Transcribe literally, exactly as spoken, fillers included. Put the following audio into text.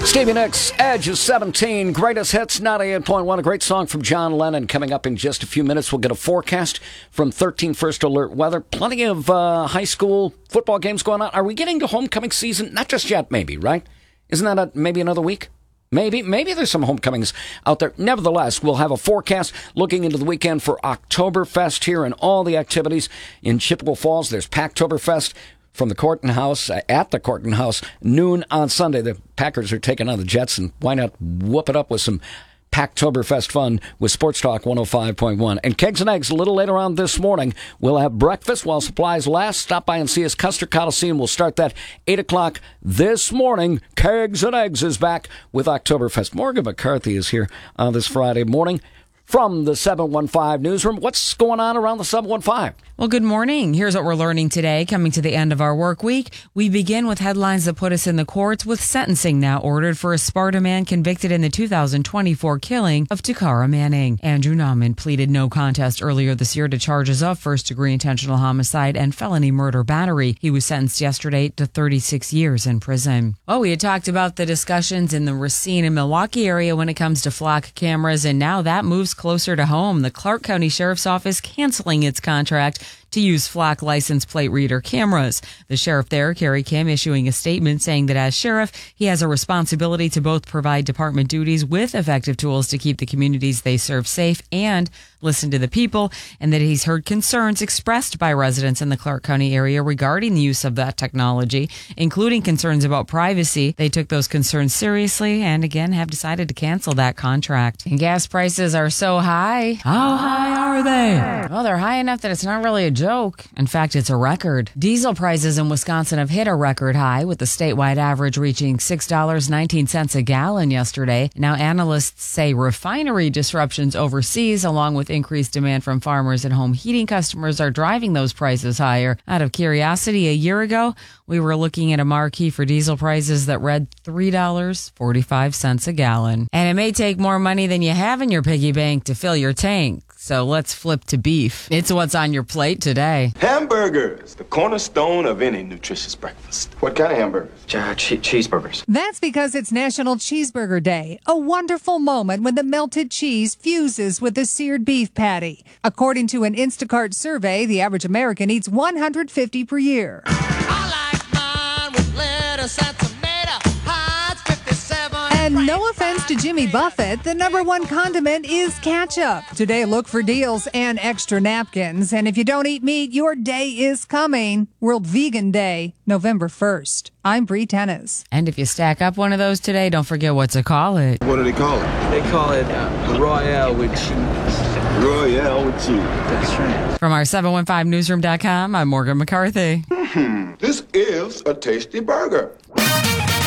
Stevie Nicks, Edge is seventeen. Greatest hits, ninety-eight point one. A great song from John Lennon. Coming up in just a few minutes, we'll get a forecast from thirteen First Alert Weather. Plenty of uh, high school football games going on. Are we getting to homecoming season? Not just yet, maybe, right? Isn't that a, maybe another week? Maybe. Maybe there's some homecomings out there. Nevertheless, we'll have a forecast looking into the weekend for Oktoberfest here and all the activities in Chippewa Falls. There's Packtoberfest from the Corton House, uh, at the Corton House, noon on Sunday. The Packers are taking on the Jets, and why not whoop it up with some Packtoberfest fun with Sports Talk one oh five point one. And Kegs and Eggs, a little later on this morning, we'll have breakfast while supplies last. Stop by and see us. Custer Coliseum. We'll start that eight o'clock this morning. Kegs and Eggs is back with Oktoberfest. Morgan McCarthy is here on this Friday morning from the seven one five newsroom. What's going on around the seven one five? Well, good morning. Here's what we're learning today. Coming to the end of our work week, we begin with headlines that put us in the courts, with sentencing now ordered for a Sparta man convicted in the two thousand twenty-four killing of Takara Manning. Andrew Nauman pleaded no contest earlier this year to charges of first-degree intentional homicide and felony murder battery. He was sentenced yesterday to thirty-six years in prison. Oh, we had talked about the discussions in the Racine and Milwaukee area when it comes to flock cameras, and now that moves closer to home. The Clark County Sheriff's Office canceling its contract to use flock license plate reader cameras. The sheriff there, Kerry Kim, issuing a statement saying that as sheriff, he has a responsibility to both provide department duties with effective tools to keep the communities they serve safe and listen to the people, and that he's heard concerns expressed by residents in the Clark County area regarding the use of that technology, including concerns about privacy. They took those concerns seriously and again have decided to cancel that contract. And gas prices are so high. How high are they? Well, they're high enough that it's not really a joke. In fact, it's a record. Diesel prices in Wisconsin have hit a record high, with the statewide average reaching six dollars and nineteen cents a gallon yesterday. Now, analysts say refinery disruptions overseas, along with increased demand from farmers and home heating customers, are driving those prices higher. Out of curiosity, a year ago, we were looking at a marquee for diesel prices that read three dollars and forty-five cents a gallon. And it may take more money than you have in your piggy bank to fill your tank. So let's flip to beef. It's what's on your plate today. Hamburgers, the cornerstone of any nutritious breakfast. What kind of hamburgers? Uh, che- cheeseburgers. That's because it's National Cheeseburger Day, a wonderful moment when the melted cheese fuses with the seared beef patty. According to an Instacart survey, the average American eats one hundred fifty per year. I like mine with lettuce and tomato. Heinz fifty-seven. And no offense to Jimmy Buffett, the number one condiment is ketchup. Today, look for deals and extra napkins. And if you don't eat meat, your day is coming. World Vegan Day, November first. I'm Bree Tennis. And if you stack up one of those today, don't forget what to call it. What do they call it? They call it uh, Royale with cheese. Royale with cheese. That's right. From our seven one five newsroom dot com, I'm Morgan McCarthy. This is a tasty burger.